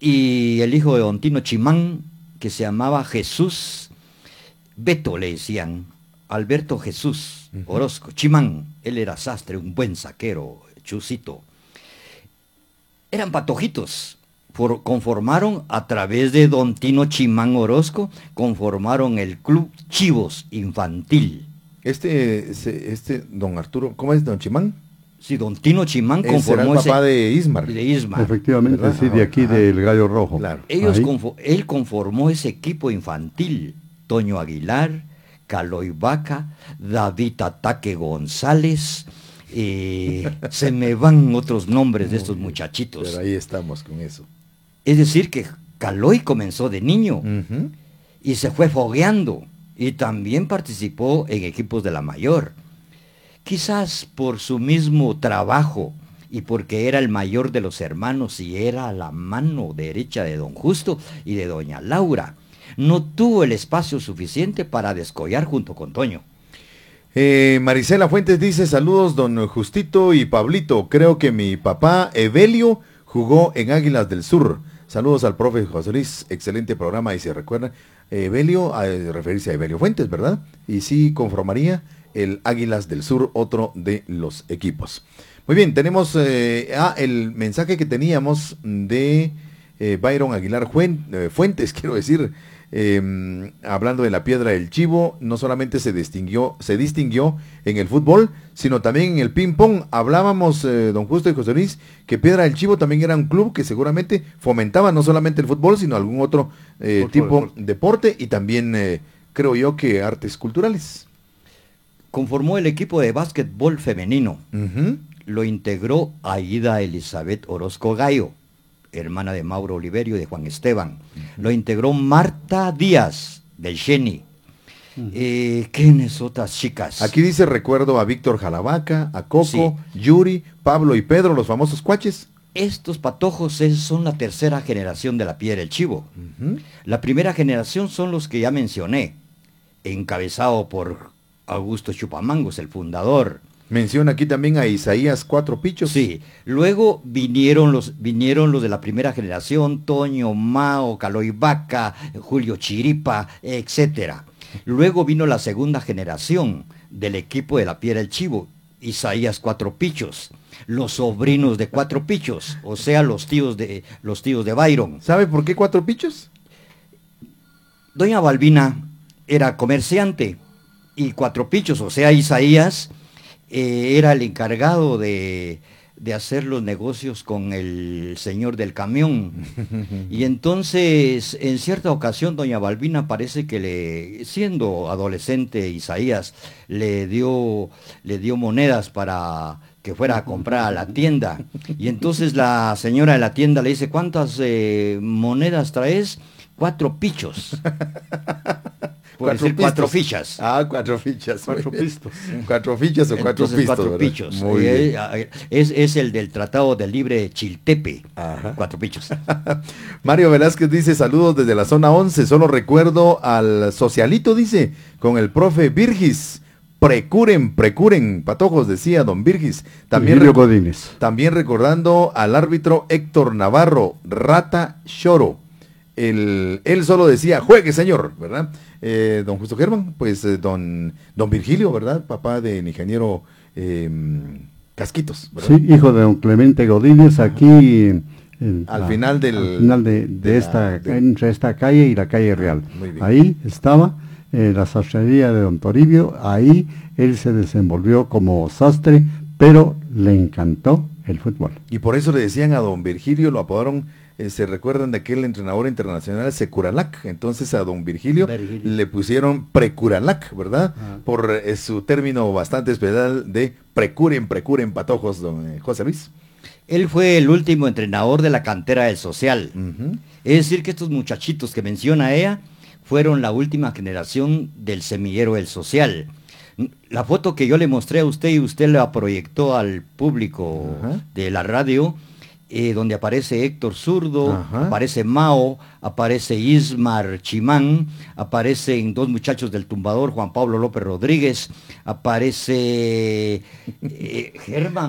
y el hijo de don Tino Chimán, que se llamaba Jesús Beto, le decían, Alberto Jesús Orozco, Chimán. Él era sastre, un buen saquero, chusito. Eran patojitos. Conformaron a través de don Tino Chimán Orozco, conformaron el Club Chivos Infantil. Don Arturo, ¿cómo es don Chimán? Sí, don Tino Chimán conformó el papá de Ismar. De Ismar. Efectivamente, ¿verdad? Sí, de aquí del Gallo Rojo. Claro. Él conformó ese equipo infantil. Toño Aguilar, Caloy Vaca, David Ataque González, se me van otros nombres de estos muchachitos. Pero ahí estamos con eso. Es decir, que Caloy comenzó de niño y se fue fogueando y también participó en equipos de la mayor. Quizás por su mismo trabajo y porque era el mayor de los hermanos y era la mano derecha de don Justo y de doña Laura, no tuvo el espacio suficiente para descollar junto con Toño. Marisela Fuentes dice, saludos don Justito y Pablito, creo que mi papá Evelio jugó en Águilas del Sur. Saludos al profe José Luis, excelente programa, y se recuerda, Evelio, a referirse a Evelio Fuentes, ¿verdad? Y sí conformaría el Águilas del Sur, otro de los equipos. Muy bien, tenemos el mensaje que teníamos de Byron Aguilar Fuentes, quiero decir, hablando de la Piedra del Chivo. No solamente se distinguió en el fútbol, sino también en el ping-pong. Hablábamos, don Justo y José Luis, que Piedra del Chivo también era un club que seguramente fomentaba no solamente el fútbol, sino algún otro tipo de deporte y también, creo yo, que artes culturales. Conformó el equipo de básquetbol femenino. Lo integró Aida Elizabeth Orozco Gallo, hermana de Mauro Oliverio y de Juan Esteban. Lo integró Marta Díaz, del Geni. ¿Quiénes otras chicas? Aquí dice, recuerdo a Víctor Jalabaca, a Coco, sí, Yuri, Pablo y Pedro, los famosos cuaches. Estos patojos son la tercera generación de la Piedra del Chivo. La primera generación son los que ya mencioné, encabezado por Augusto Chupamangos, el fundador. Menciona aquí también a Isaías Cuatro Pichos. Sí, luego vinieron los de la primera generación, Toño, Mao, Caloy Vaca, Julio Chiripa, etcétera. Luego vino la segunda generación del equipo de la Piedra del Chivo, Isaías Cuatro Pichos, los sobrinos de Cuatro Pichos, o sea, los tíos de Byron. ¿Sabe por qué Cuatro Pichos? Doña Balbina era comerciante y Cuatro Pichos, o sea, Isaías, era el encargado de hacer los negocios con el señor del camión. Y entonces, en cierta ocasión, doña Balbina parece que siendo adolescente Isaías, le dio monedas para que fuera a comprar a la tienda. Y entonces la señora de la tienda le dice, ¿cuántas monedas traes? 4 pichos. Cuatro fichas. Ah, 4 fichas. 4 pistos. 4 fichas o 4 pistos. 4 pichos. Muy bien. Es el del Tratado del Libre Chiltepe. Ajá. 4 pichos. Mario Velázquez dice, saludos desde la zona 11. Solo recuerdo al socialito, dice, con el profe Virgis. Precuren, patojos, decía don Virgis. También Godínez. También recordando al árbitro Héctor Navarro, Rata Choro. Él solo decía, juegue señor, ¿verdad? Don Justo Germán, pues don Virgilio, ¿verdad? Papá del ingeniero Casquitos, ¿verdad? Sí, hijo de don Clemente Godínez, aquí al final entre esta calle y la calle Real. Muy bien. Ahí estaba la sastrería de don Toribio, ahí él se desenvolvió como sastre, pero le encantó el fútbol. Y por eso le decían a don Virgilio, lo apodaron, se recuerdan de aquel entrenador internacional Securalac, entonces a don Virgilio le pusieron Precuralac, ¿verdad? Por su término bastante especial de precuren patojos, don José Luis. Él fue el último entrenador de la cantera del Social. Es decir que estos muchachitos que menciona ella fueron la última generación del semillero del Social. La foto que yo le mostré a usted y usted la proyectó al público de la radio, donde aparece Héctor Zurdo, aparece Mao, aparece Ismar Chimán, aparecen 2 muchachos del Tumbador, Juan Pablo López Rodríguez, aparece Germán,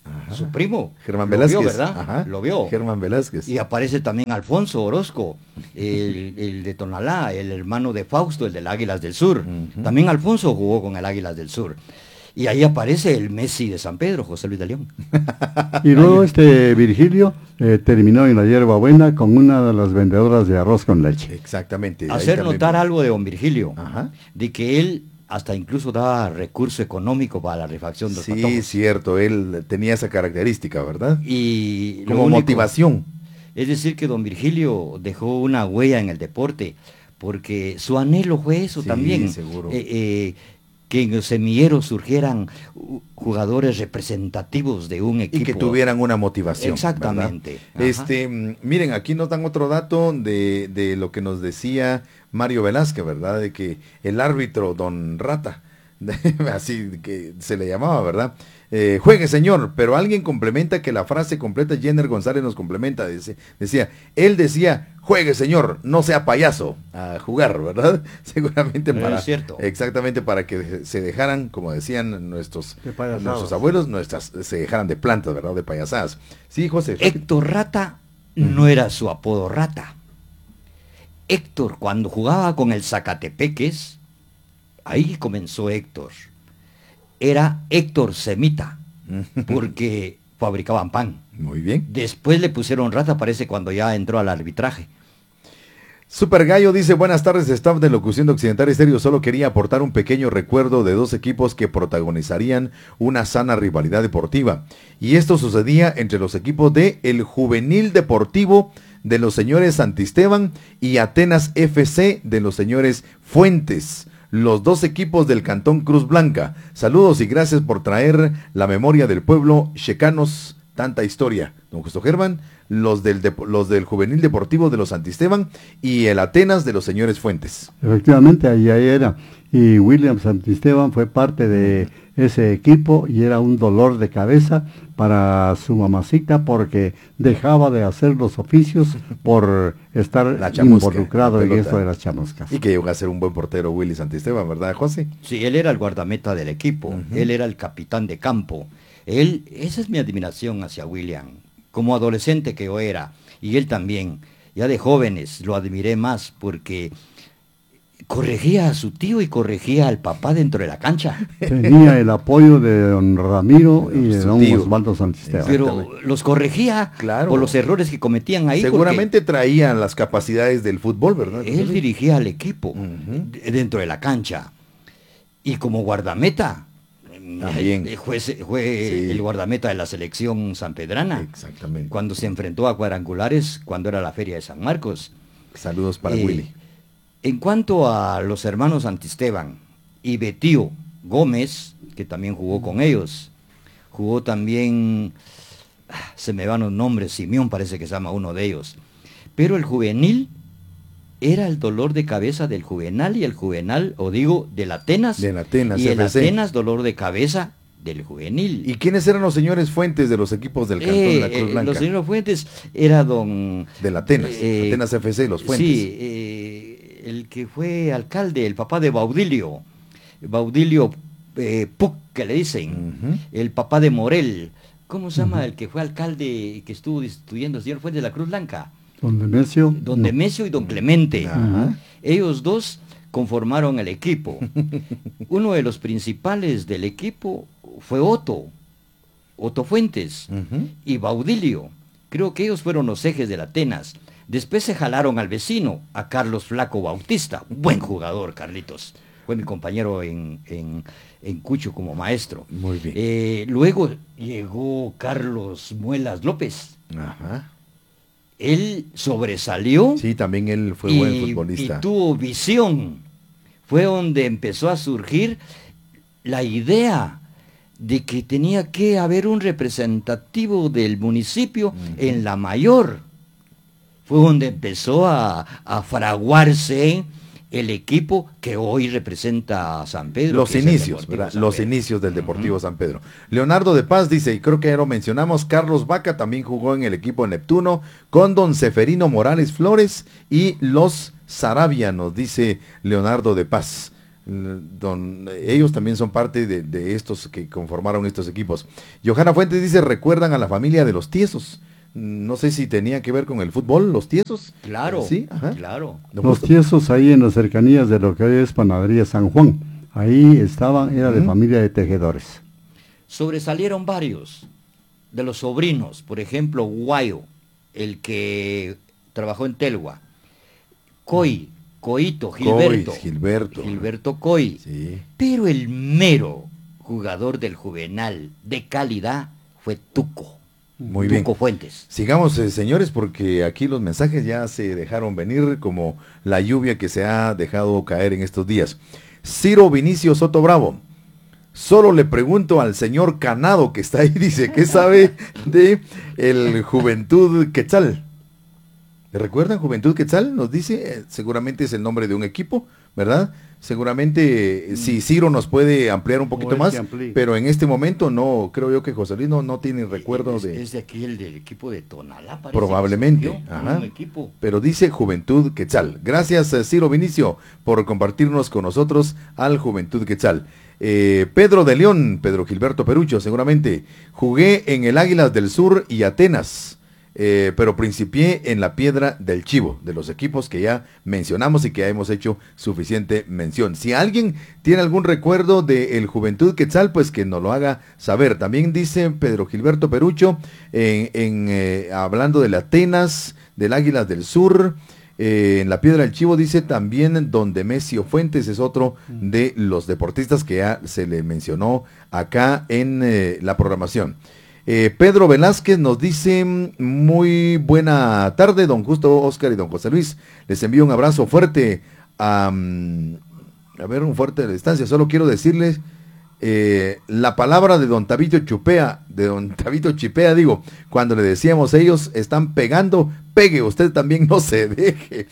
su primo. Germán Lo Velázquez. vio, ¿verdad? Ajá. Lo vio. Germán Velázquez. Y aparece también Alfonso Orozco, el de Tonalá, el hermano de Fausto, el del Águilas del Sur. También Alfonso jugó con el Águilas del Sur. Y ahí aparece el Messi de San Pedro, José Luis de León. Y luego Virgilio terminó en la Hierba Buena con una de las vendedoras de arroz con leche. Exactamente. Ahí Hacer también notar fue. algo de don Virgilio, Ajá. de que él hasta incluso daba recurso económico para la refacción de los Sí, patojos. cierto, él tenía esa característica, ¿verdad? Y lo Como único- motivación. Es decir, que don Virgilio dejó una huella en el deporte, porque su anhelo fue eso Sí, también. seguro. Que en los semilleros surgieran jugadores representativos de un equipo. Y que tuvieran una motivación. Exactamente. ¿verdad? Ajá. Miren, aquí nos dan otro dato de lo que nos decía Mario Velázquez, ¿verdad? De que el árbitro Don Rata, así que se le llamaba, ¿verdad? Juegue señor, pero alguien complementa que la frase completa, Jenner González nos complementa, decía, él decía, juegue señor, no sea payaso, a jugar, ¿verdad? Seguramente Pero para, es cierto. exactamente para que se dejaran, como decían nuestros De payasadas. nuestros abuelos, se dejaran de plantas, ¿verdad? De payasadas. Sí, José. Héctor Rata no era su apodo Rata. Héctor, cuando jugaba con el Zacatepeques, ahí comenzó Héctor. Era Héctor Semita, porque fabricaban pan. Muy bien. Después le pusieron Rata, parece, cuando ya entró al arbitraje. Super Gallo dice, buenas tardes, staff de Locución de Occidental Estéreo. Solo quería aportar un pequeño recuerdo de dos equipos que protagonizarían una sana rivalidad deportiva. Y esto sucedía entre los equipos de el Juvenil Deportivo de los señores Santisteban y Atenas FC de los señores Fuentes. Los dos equipos del Cantón Cruz Blanca. Saludos y gracias por traer la memoria del pueblo checanos, tanta historia. Don Justo Germán, los del Juvenil Deportivo de los Santisteban y el Atenas de los señores Fuentes. Efectivamente, ahí era. Y William Santisteban fue parte de ese equipo y era un dolor de cabeza para su mamacita porque dejaba de hacer los oficios por estar La chamusca, involucrado la en pelota. esto de las chamuscas. Y que llegó a ser un buen portero Willy Santisteban, ¿verdad, José? Sí, él era el guardameta del equipo, él era el capitán de campo. Esa es mi admiración hacia William, como adolescente que yo era, y él también. Ya de jóvenes lo admiré más porque corregía a su tío y corregía al papá dentro de la cancha. Tenía el apoyo de don Ramiro y de Su don tío. Osvaldo Santisteban. Pero los corregía Claro. por los errores que cometían ahí. Seguramente traían las capacidades del fútbol, ¿verdad? porque él dirigía al equipo Ujú. dentro de la cancha. Y como guardameta, También. fue Sí. el guardameta de la selección sanpedrana. Exactamente. Cuando se enfrentó a cuadrangulares, cuando era la Feria de San Marcos. Saludos para Eh, Willy. En cuanto a los hermanos Santisteban y Betío Gómez, que también jugó con ellos, jugó también, se me van los nombres, Simeón parece que se llama uno de ellos, pero el juvenil era el dolor de cabeza del Juvenal y el Juvenal, o digo, del Atenas, Del Atenas, y el FC. Atenas dolor de cabeza del Juvenil. ¿Y quiénes eran los señores Fuentes de los equipos del Cantón de la Cruz Blanca? Los señores Fuentes era don... Del Atenas, eh, Atenas FC, los Fuentes. Sí, el que fue alcalde, el papá de Baudilio Puc, que le dicen, Ujú. el papá de Morel, ¿cómo se llama el que fue alcalde y que estuvo destituyendo el señor Fuentes de la Cruz Blanca? Don Nemesio. Don no. Nemesio y don Clemente. Ajá. Ellos dos conformaron el equipo. Uno de los principales del equipo fue Otto Fuentes Ujú. y Baudilio. Creo que ellos fueron los ejes del Atenas. Después se jalaron al vecino, a Carlos Flaco Bautista. Buen jugador, Carlitos. Fue mi compañero en Cucho como maestro. Muy bien. Luego llegó Carlos Muelas López. Ajá. Él sobresalió Sí, también él fue buen futbolista. y tuvo visión. Fue donde empezó a surgir la idea de que tenía que haber un representativo del municipio en la mayor. Fue donde empezó a fraguarse el equipo que hoy representa a San Pedro. Los que es el inicios, Deportivo ¿verdad? San Los Pedro. inicios del Deportivo San Pedro. Leonardo de Paz dice, y creo que ya lo mencionamos, Carlos Vaca también jugó en el equipo Neptuno con don Seferino Morales Flores y los Sarabia, nos dice Leonardo de Paz. Ellos también son parte de estos que conformaron estos equipos. Johanna Fuentes dice, ¿recuerdan a la familia de los Tiesos? No sé si tenía que ver con el fútbol, los Tiesos. Claro, sí, ajá. claro. Los Tiesos ahí en las cercanías de lo que hoy es Panadería San Juan. Ahí estaban, era de familia de tejedores. Sobresalieron varios de los sobrinos, por ejemplo, Guayo, el que trabajó en Telgua, Coito, Gilberto Coy, sí. Pero el mero jugador del Juvenal de calidad fue Tuco. Muy bien. Tuco Fuentes. Sigamos, señores, porque aquí los mensajes ya se dejaron venir como la lluvia que se ha dejado caer en estos días. Ciro Vinicio Soto Bravo. Solo le pregunto al señor Canado que está ahí, dice, ¿qué sabe de el Juventud Quetzal? ¿Le recuerdan Juventud Quetzal? Nos dice, seguramente es el nombre de un equipo, ¿verdad? Seguramente si Ciro nos puede ampliar un poquito más, pero en este momento no, creo yo que José Luis no tiene recuerdo de... Es de aquí el del equipo de Tonalá, parece. Probablemente, ajá. Pero dice Juventud Quetzal. Gracias, Ciro Vinicio, por compartirnos con nosotros al Juventud Quetzal. Pedro de León, Pedro Gilberto Perucho, seguramente. Jugué en el Águilas del Sur y Atenas. Pero principié en la Piedra del Chivo, de los equipos que ya mencionamos y que ya hemos hecho suficiente mención. Si alguien tiene algún recuerdo del Juventud Quetzal, pues que nos lo haga saber. También dice Pedro Gilberto Perucho, hablando de la Atenas, del Águilas del Sur, en la Piedra del Chivo, dice también don Demesio Fuentes, es otro de los deportistas que ya se le mencionó acá en la programación. Pedro Velázquez nos dice, muy buena tarde, don Justo, Oscar y don José Luis. Les envío un abrazo fuerte, un fuerte a la distancia. Solo quiero decirles la palabra de don Tabito Chipea, digo, cuando le decíamos ellos están pegando, pegue, usted también no se deje.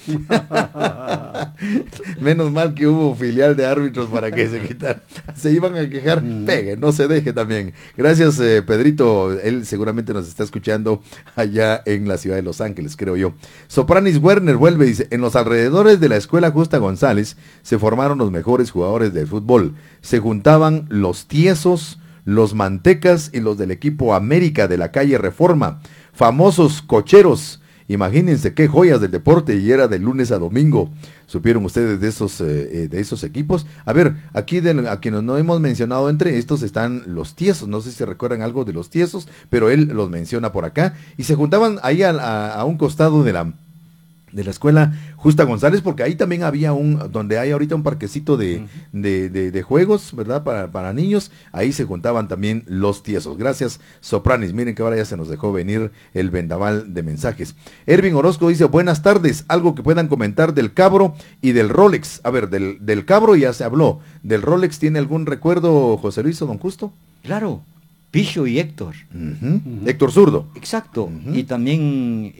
Menos mal que hubo filial de árbitros para que se quitaran. Se iban a quejar, pegue, no se deje también. Gracias, Pedrito, él seguramente nos está escuchando allá en la ciudad de Los Ángeles, creo yo. Sopranis Werner vuelve, dice, en los alrededores de la escuela Justa González se formaron los mejores jugadores de fútbol. Se juntaban los Tiesos, los Mantecas y los del equipo América de la calle Reforma, famosos cocheros. Imagínense qué joyas del deporte, y era de lunes a domingo. ¿Supieron ustedes de esos equipos? A ver, aquí a quienes no hemos mencionado, entre estos están los Tiesos. No sé si recuerdan algo de los Tiesos, pero él los menciona por acá. Y se juntaban ahí a un costado de la escuela Justa González, porque ahí también había donde hay ahorita un parquecito de juegos, ¿verdad? Para niños, ahí se juntaban también los Tiesos. Gracias, Sopranis. Miren que ahora ya se nos dejó venir el vendaval de mensajes. Ervin Orozco dice, buenas tardes, algo que puedan comentar del Cabro y del Rolex. A ver, del Cabro ya se habló, del Rolex, ¿tiene algún recuerdo José Luis o don Justo? Claro, Picho y Héctor. Héctor Zurdo. Exacto, y también...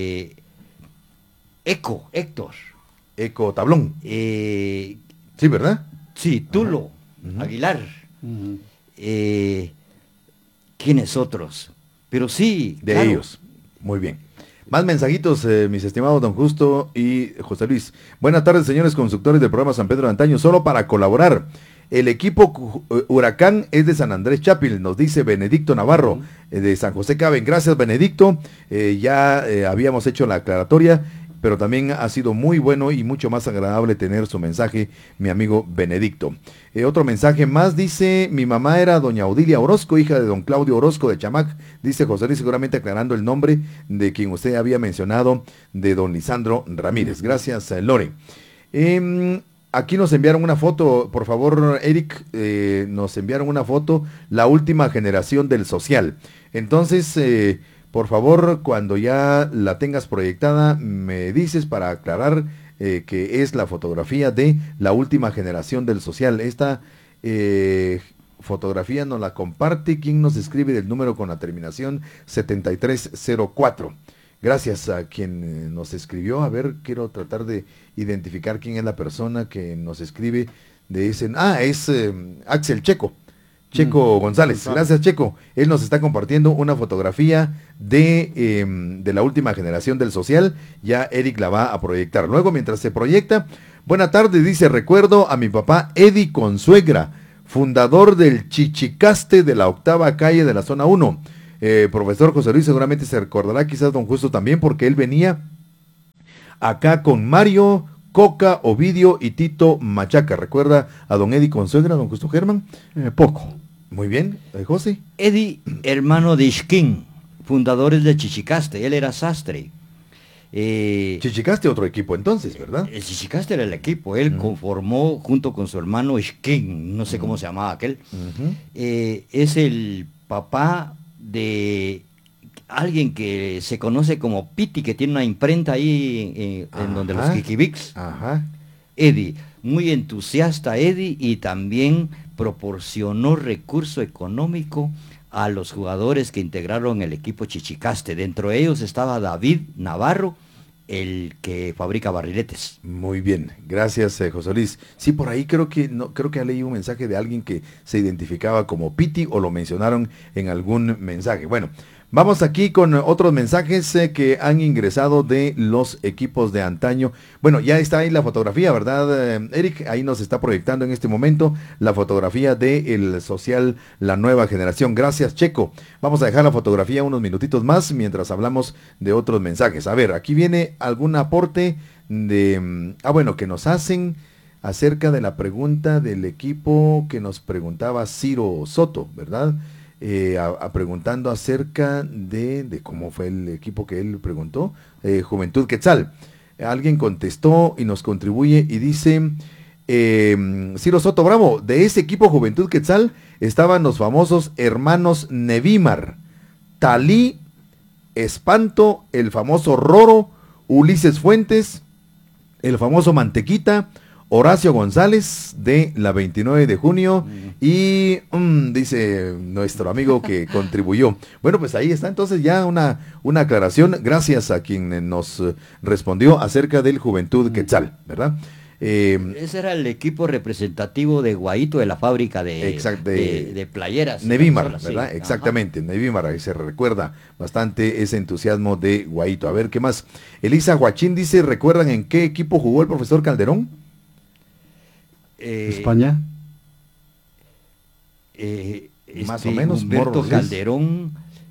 Héctor. Eco Tablón. Sí, ¿verdad? Sí, Tulo, Aguilar. ¿Quiénes otros? Pero sí, de claro. Ellos. Muy bien. Más mensajitos, mis estimados don Justo y José Luis. Buenas tardes, señores conductores del programa San Pedro de Antaño. Solo para colaborar. El equipo Huracán es de San Andrés Chapil, nos dice Benedicto Navarro, de San José Caben. Gracias, Benedicto. Ya habíamos hecho la aclaratoria, pero también ha sido muy bueno y mucho más agradable tener su mensaje, mi amigo Benedicto. Otro mensaje más, dice, mi mamá era doña Odilia Orozco, hija de don Claudio Orozco de Chamac, dice José Luis, seguramente aclarando el nombre de quien usted había mencionado, de don Lisandro Ramírez. Gracias, Lore. Aquí nos enviaron una foto, por favor, Eric, nos enviaron una foto, la última generación del social. Entonces, por favor, cuando ya la tengas proyectada, me dices para aclarar que es la fotografía de la última generación del social. Esta fotografía nos la comparte quien nos escribe del número con la terminación 7304. Gracias a quien nos escribió. A ver, quiero tratar de identificar quién es la persona que nos escribe de ese... es Axel Checo González. Gracias, Checo. Él nos está compartiendo una fotografía de la última generación del social. Ya Eric la va a proyectar. Luego, mientras se proyecta, Buena tarde, dice, recuerdo a mi papá Eddie Consuegra, fundador del Chichicaste de la 8ª calle de la zona 1. Profesor José Luis seguramente se recordará, quizás don Justo también, porque él venía acá con Mario, Coca, Ovidio y Tito Machaca. ¿Recuerda a don Eddie Consuegra, don Justo Germán? Poco. Muy bien, José. Eddie, hermano de Ishquín, fundadores de Chichicaste, él era sastre. Chichicaste otro equipo entonces, ¿verdad? El Chichicaste era el equipo, él conformó junto con su hermano Ishquín, no sé cómo se llamaba aquel. Es el papá de alguien que se conoce como Piti, que tiene una imprenta ahí en donde los Kikibix. Eddie, muy entusiasta Eddie, y también proporcionó recurso económico a los jugadores que integraron el equipo Chichicaste. Dentro de ellos estaba David Navarro, el que fabrica barriletes. Muy bien, gracias José Luis. Sí, por ahí creo que leí un mensaje de alguien que se identificaba como Piti o lo mencionaron en algún mensaje. Bueno, vamos aquí con otros mensajes que han ingresado de los equipos de antaño. Bueno, ya está ahí la fotografía, ¿verdad, Eric? Ahí nos está proyectando en este momento la fotografía del social La Nueva Generación. Gracias, Checo. Vamos a dejar la fotografía unos minutitos más mientras hablamos de otros mensajes. A ver, aquí viene algún aporte de... que nos hacen acerca de la pregunta del equipo que nos preguntaba Ciro Soto, ¿verdad? Preguntando acerca de cómo fue el equipo que él preguntó, Juventud Quetzal. Alguien contestó y nos contribuye y dice, Ciro Soto Bravo, de ese equipo Juventud Quetzal estaban los famosos hermanos Nevímar, Talí, Espanto, el famoso Roro, Ulises Fuentes, el famoso Mantequita, Horacio González de la 29 de junio y dice nuestro amigo que contribuyó. Bueno, pues ahí está entonces ya una aclaración, gracias a quien nos respondió acerca del Juventud Quetzal, ¿verdad? Ese era el equipo representativo de Guaito, de la fábrica de playeras. Nevímar, ¿verdad? Sí. Exactamente, Nevímar, ahí se recuerda bastante ese entusiasmo de Guaito. A ver, ¿qué más? Elisa Huachín dice, ¿recuerdan en qué equipo jugó el profesor Calderón? España. Más o menos. Humberto Calderón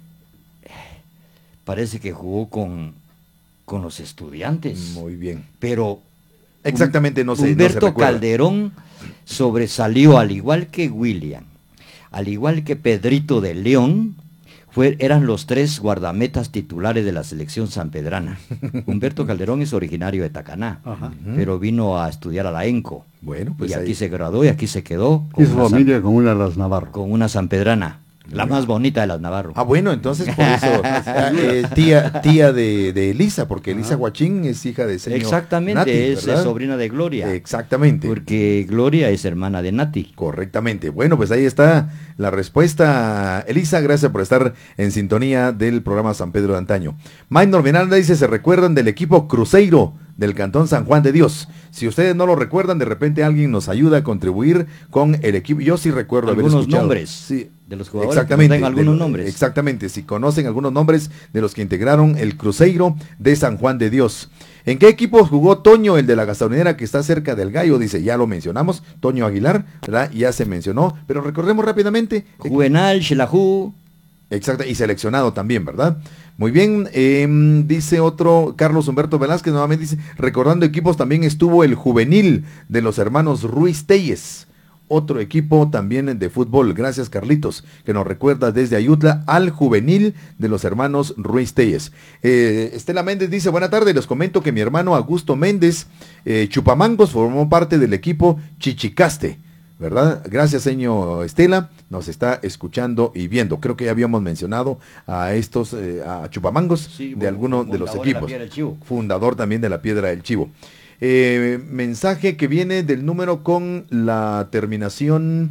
parece que jugó con los Estudiantes. Muy bien. Pero exactamente no sé. Humberto Calderón sobresalió, al igual que William, al igual que Pedrito de León. Eran los 3 guardametas titulares de la selección sanpedrana. Humberto Calderón es originario de Tacaná, pero vino a estudiar a la ENCO. Bueno, pues y aquí se graduó y aquí se quedó. Y su familia con una de las Navarro. Con una sanpedrana. La más bonita de las Navarro. Bueno, entonces por eso, tía de Elisa, porque Elisa Huachín es hija de señor exactamente, Nati, es ¿verdad? sobrina de Gloria. Exactamente. Porque Gloria es hermana de Nati. Correctamente. Bueno, pues ahí está la respuesta, Elisa, gracias por estar en sintonía del programa San Pedro de Antaño. Maynor Miranda dice, ¿se recuerdan del equipo Cruzeiro del Cantón San Juan de Dios? Si ustedes no lo recuerdan, de repente alguien nos ayuda a contribuir con el equipo. Yo sí recuerdo haber escuchado. Algunos nombres. Sí. De los jugadores exactamente, que algunos nombres. Exactamente, si conocen algunos nombres de los que integraron el Cruzeiro de San Juan de Dios. ¿En qué equipo jugó Toño, el de la gasolinera que está cerca del Gallo? Dice, ya lo mencionamos, Toño Aguilar, ¿verdad? Ya se mencionó, pero recordemos rápidamente. Juvenal, Xelajú. Exacto, y seleccionado también, ¿verdad? Muy bien, dice otro, Carlos Humberto Velázquez, nuevamente dice, recordando equipos también estuvo el juvenil de los hermanos Ruiz Telles. Otro equipo también de fútbol, gracias Carlitos, que nos recuerda desde Ayutla al juvenil de los hermanos Ruiz Telles. Estela Méndez dice, buena tarde, les comento que mi hermano Augusto Méndez Chupamangos formó parte del equipo Chichicaste, ¿verdad? Gracias, señor Estela, nos está escuchando y viendo. Creo que ya habíamos mencionado a estos, a Chupamangos, sí, de algunos de los equipos. Fundador también de la Piedra del Chivo. Mensaje que viene del número con la terminación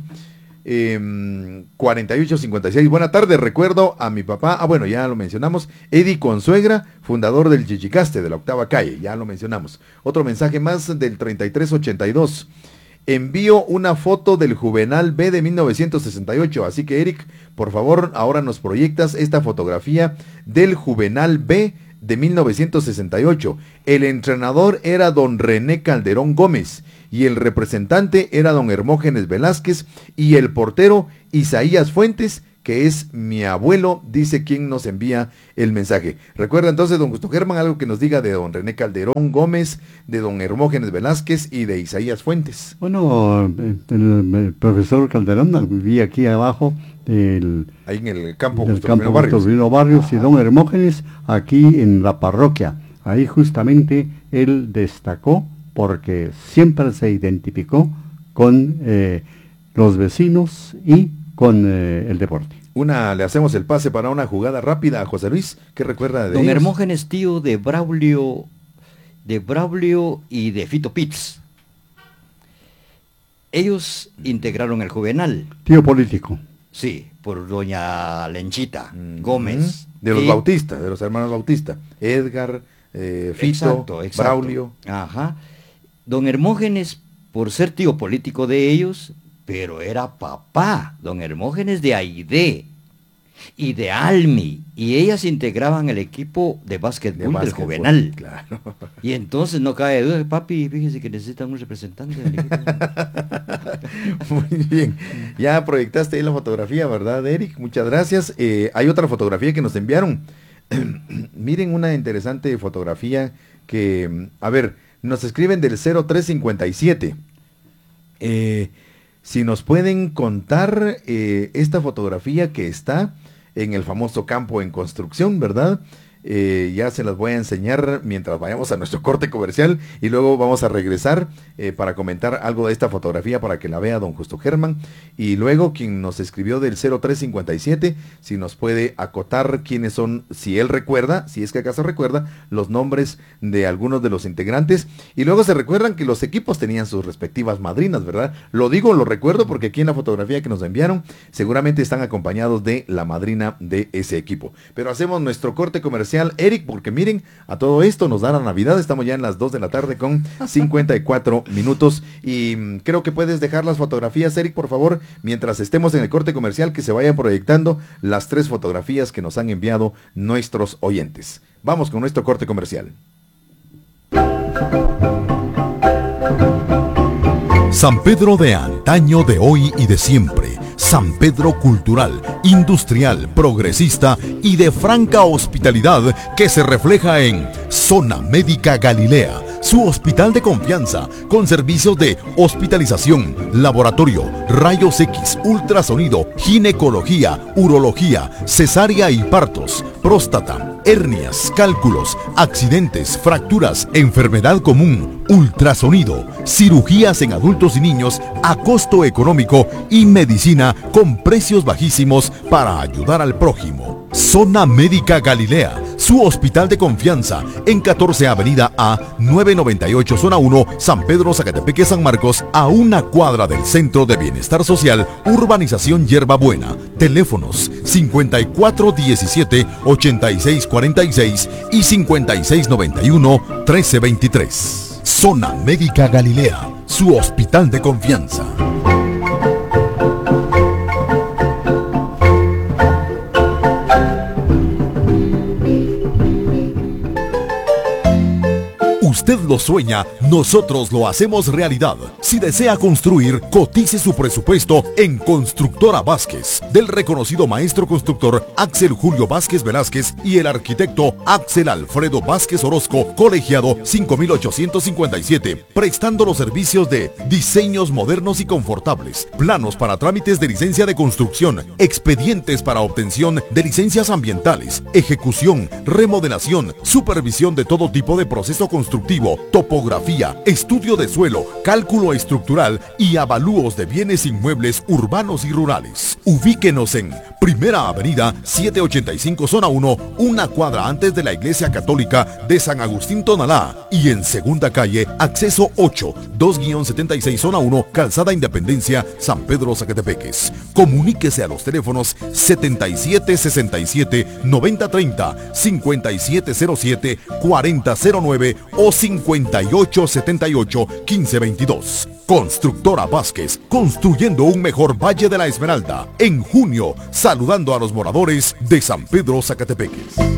4856. Buena tarde, recuerdo a mi papá, bueno, ya lo mencionamos, Eddie Consuegra, fundador del Chichicaste de la 8ª calle, ya lo mencionamos. Otro mensaje más del 3382. Envío una foto del Juvenal B de 1968, así que Eric, por favor, ahora nos proyectas esta fotografía del Juvenal B de 1968. El entrenador era don René Calderón Gómez y el representante era don Hermógenes Velázquez y el portero Isaías Fuentes, que es mi abuelo, dice quien nos envía el mensaje. Recuerda entonces, don Justo Germán, algo que nos diga de don René Calderón Gómez, de don Hermógenes Velázquez y de Isaías Fuentes. Bueno, el profesor Calderón vivía aquí abajo, ahí en el campo Juscelino Barrios, y don Hermógenes aquí en la parroquia. Ahí justamente él destacó porque siempre se identificó con los vecinos y con el deporte. Le hacemos el pase para una jugada rápida a José Luis. ¿Qué recuerda de don ellos? Hermógenes, tío de Braulio y de Fito Pitts. Ellos integraron el Juvenal. Tío político. Sí, por doña Lenchita Gómez. De los Bautista, de los hermanos Bautista. Edgar, Fito, exacto. Braulio. Ajá. Don Hermógenes, por ser tío político de ellos, pero era papá, don Hermógenes de Aide y de Almi, y ellas integraban el equipo de básquetbol del Juvenal. Claro. Y entonces no cabe duda, papi, fíjese que necesitan un representante del equipo. Muy bien, ya proyectaste ahí la fotografía, ¿verdad, Eric? Muchas gracias. Hay otra fotografía que nos enviaron. Miren una interesante fotografía que, a ver, nos escriben del 0357. Si nos pueden contar esta fotografía que está en el famoso campo en construcción, ¿verdad? Ya se las voy a enseñar mientras vayamos a nuestro corte comercial y luego vamos a regresar para comentar algo de esta fotografía para que la vea don Justo Germán. Y luego quien nos escribió del 0357, si nos puede acotar quiénes son, si él recuerda, si es que acaso recuerda, los nombres de algunos de los integrantes. Y luego se recuerdan que los equipos tenían sus respectivas madrinas, ¿verdad? Lo recuerdo porque aquí en la fotografía que nos enviaron seguramente están acompañados de la madrina de ese equipo. Pero hacemos nuestro corte comercial, Eric, porque miren, a todo esto nos da la Navidad. Estamos ya en las 2 de la tarde con 54 minutos y creo que puedes dejar las fotografías, Eric, por favor, mientras estemos en el corte comercial, que se vayan proyectando las 3 fotografías que nos han enviado nuestros oyentes. Vamos con nuestro corte comercial. San Pedro de antaño, de hoy y de siempre. San Pedro cultural, industrial, progresista y de franca hospitalidad que se refleja en Zona Médica Galilea, su hospital de confianza con servicios de hospitalización, laboratorio, rayos X, ultrasonido, ginecología, urología, cesárea y partos, próstata, hernias, cálculos, accidentes, fracturas, enfermedad común, ultrasonido, cirugías en adultos y niños a costo económico y medicina con precios bajísimos para ayudar al prójimo. Zona Médica Galilea, su hospital de confianza en 14 Avenida A, 998 Zona 1, San Pedro Zacatepeque, San Marcos, a una cuadra del Centro de Bienestar Social, Urbanización Hierbabuena. Teléfonos 5417-8646 y 5691-1323. Zona Médica Galilea, su hospital de confianza. Usted lo sueña, nosotros lo hacemos realidad. Si desea construir, cotice su presupuesto en Constructora Vázquez, del reconocido maestro constructor Axel Julio Vázquez Velázquez y el arquitecto Axel Alfredo Vázquez Orozco, colegiado 5857, prestando los servicios de diseños modernos y confortables, planos para trámites de licencia de construcción, expedientes para obtención de licencias ambientales, ejecución, remodelación, supervisión de todo tipo de proceso constructivo, topografía, estudio de suelo, cálculo estructural y avalúos de bienes inmuebles urbanos y rurales. Ubíquenos en Primera Avenida 785 Zona 1, una cuadra antes de la Iglesia Católica de San Agustín Tonalá, y en Segunda Calle, Acceso 8, 2-76 Zona 1, Calzada Independencia, San Pedro Zacatepeques. Comuníquese a los teléfonos 7767-9030, 5707-4009 o 5878-1522. Constructora Vázquez, construyendo un mejor Valle de la Esmeralda. En junio, saludando a los moradores de San Pedro Zacatepeques.